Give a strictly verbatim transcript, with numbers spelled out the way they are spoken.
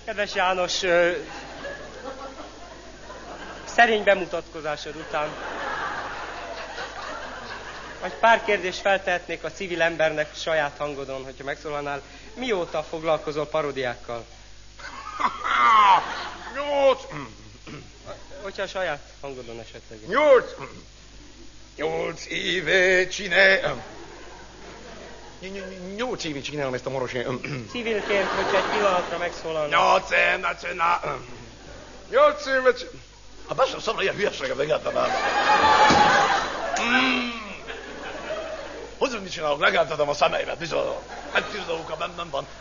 Kedves János, ö, szerény bemutatkozásod után egy pár kérdést feltehetnék a civil embernek saját hangodon, hogyha megszólalnál. Mióta foglalkozol parodiákkal? Nyolc... Hogyha a saját hangodon esetleg. Nyolc... Nyolc éve csinál... Nyolc éve csinálom ezt a moros... Civilként, hogyha egy pillanatra megszólalnál. Nyolc éve csinál... Nyolc éve csinál... Hát be sem szabad ilyen hülyeséget egyáltalán. Hozzá mit csinálok? Megeltetem a szemeimet, bizony. Egy tűzdolóka bennem van.